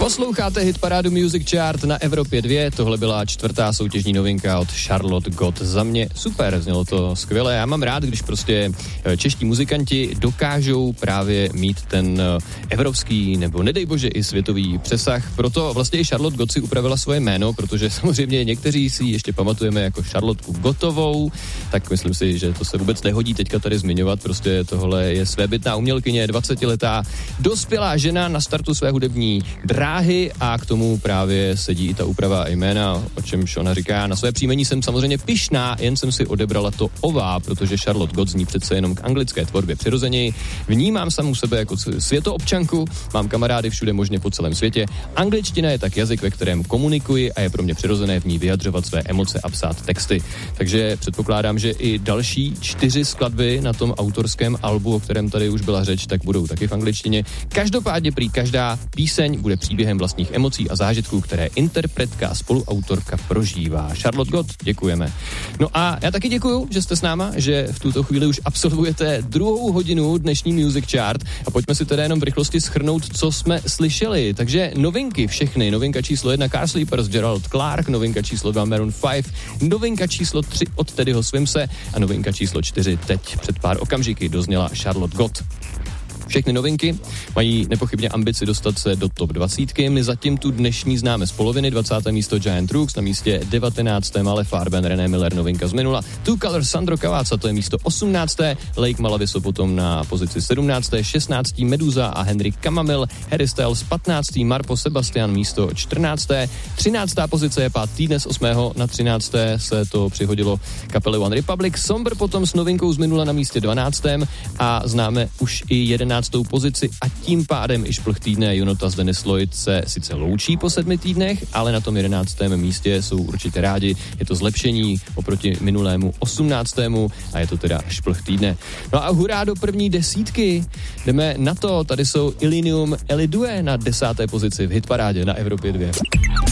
Posloucháte hitparádu Music Chart na Evropě 2, tohle byla 4. soutěžní novinka od Charlotte Gott. Za mě super, znělo to skvěle. Já mám rád, když prostě čeští muzikanti dokážou právě mít ten evropský nebo nedej bože i světový přesah. Proto vlastně i Charlotte Gott si upravila svoje jméno, protože samozřejmě někteří si ji ještě pamatujeme jako Charlotku Gottovou, tak myslím si, že to se vůbec nehodí teďka tady zmiňovat, prostě tohle je svébytná umělkyně, 20letá dospělá žena na startu své hudební dráhy a k tomu právě sedí i ta úprava jména, o čemž ona říká. Na své příjmení jsem samozřejmě pyšná, jen jsem si odebrala to ová, protože Charlotte Gott zní přece jenom k anglické tvorbě přirozeněji. Vnímám samu sebe jako světoobčanku, mám kamarády všude možně po celém světě. Angličtina je tak jazyk, ve kterém komunikuji a je pro mě přirozené v ní vyjadřovat své emoce a psát texty. Takže předpokládám, že i další 4 skladby na tom autorském albu, o kterém tady už byla řeč, tak budou taky v angličtině. Každopádně prý každá píseň bude příběhem vlastních emocí a zážitků, které interpretka a spoluautorka prožívá. Charlotte Gott, děkujeme. No a já taky děkuju, že jste s náma, že v tuto chvíli už absolvujete 2. hodinu dnešní Music Chart a pojďme si teda jenom v rychlosti shrnout, co jsme slyšeli. Takže novinky všechny. Novinka číslo 1 Car Sleepers Gerald Clark, novinka číslo 2 Maroon 5, novinka číslo 3 od Teddyho Swimse a novinka číslo 4 teď před pár okamžiky dozněla Charlotte Gott. Všechny novinky mají nepochybně ambici dostat se do top 20. My zatím tu dnešní známe z poloviny. 20. místo Giant Rooks, na místě 19. Male Farben, René Miller, novinka z minula. Two Color Sandro Cavazza, to je místo 18. Lake Malaviso potom na pozici 17. 16. Meduza a Henry Kamamil, Harry Styles 15. Marpo Sebastian místo 14. 13. pozice je pát týdne z 8. na 13. se to přihodilo kapele One Republic. Somber potom s novinkou z minula na místě 12. a známe už i 11. pozici a tím pádem i šplh týdne Junota z Dennis Lloyd se sice loučí po 7 týdnech, ale na tom 11. místě jsou určitě rádi. Je to zlepšení oproti minulému 18. a je to teda šplh týdne. No a hurá do první 10. Jdeme na to, tady jsou Illenium Elidue na 10. pozici v hitparádě na Evropě 2.